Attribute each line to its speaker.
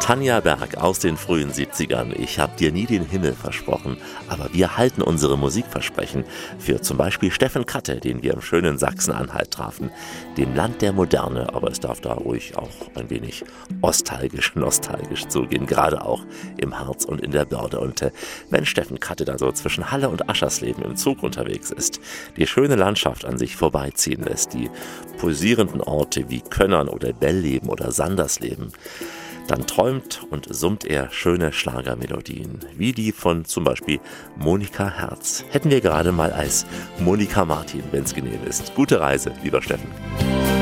Speaker 1: Tanja Berg aus den frühen 70ern. Ich habe dir nie den Himmel versprochen, aber wir halten unsere Musikversprechen für zum Beispiel Steffen Katte, den wir im schönen Sachsen-Anhalt trafen, dem Land der Moderne, aber es darf da ruhig auch ein wenig nostalgisch zugehen, gerade auch im Harz und in der Börde. Und wenn Steffen Katte da so zwischen Halle und Aschersleben im Zug unterwegs ist, die schöne Landschaft an sich vorbeiziehen lässt, die pulsierenden Orte wie Könnern oder Bellleben oder Sandersleben, dann träumt und summt er schöne Schlagermelodien, wie die von zum Beispiel Monika Herz. Hätten wir gerade mal als Monika Martin, wenn's genehm ist. Gute Reise, lieber Steffen.